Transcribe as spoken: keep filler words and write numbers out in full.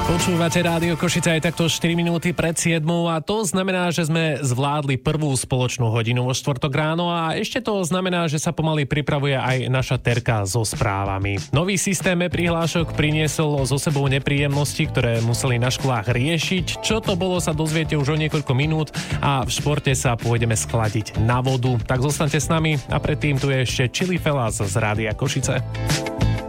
Počúvate Rádio Košice aj takto štyri minúty pred siedmou a to znamená, že sme zvládli prvú spoločnú hodinu vo štvrtok ráno a ešte to znamená, že sa pomaly pripravuje aj naša terka so správami. Nový systém prihlášok priniesol so sebou nepríjemnosti, ktoré museli na školách riešiť. Čo to bolo, sa dozviete už o niekoľko minút a v športe sa pôjdeme schladiť na vodu. Tak zostaňte s nami a predtým tu je ešte Chili Fellas z Rádia Košice.